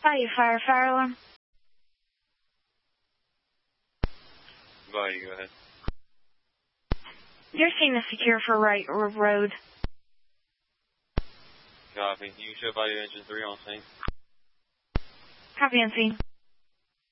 Bayou fire alarm. Bayou, go ahead. Your scene is secure for Wright Road. Copy. You show Bayou engine 3 on scene. Copy on scene.